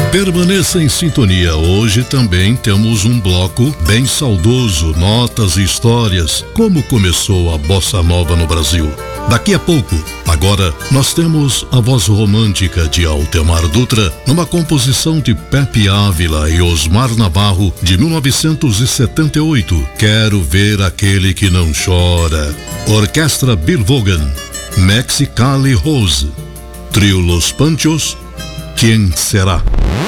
Permaneça em sintonia. Hoje também temos um bloco bem saudoso, notas e histórias, como começou a bossa nova no Brasil. Daqui a pouco, agora, nós temos a voz romântica de Altemar Dutra, numa composição de Pepe Ávila e Osmar Navarro, de 1978. Quero ver aquele que não chora. Orquestra Bill Vaughan, Mexicali Rose, Trio Los Panchos, Quem Será?